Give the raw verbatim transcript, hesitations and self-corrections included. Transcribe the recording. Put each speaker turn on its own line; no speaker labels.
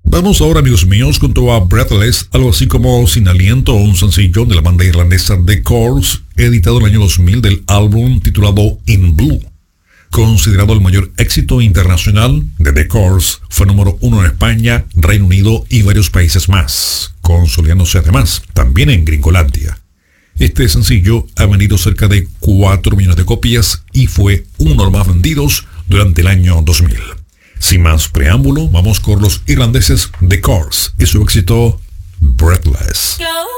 Vamos ahora, amigos míos, junto a Breathless, algo así como Sin Aliento, un sencillo de la banda irlandesa The Corrs, editado en el año dos mil del álbum titulado In Blue. Considerado el mayor éxito internacional de The Corrs, fue número uno en España, Reino Unido y varios países más, consolidándose además también en Gringolandia. Este sencillo ha vendido cerca de cuatro millones de copias y fue uno de los más vendidos durante el año dos mil. Sin más preámbulo, vamos con los irlandeses The Corrs y su éxito Breathless.
Go.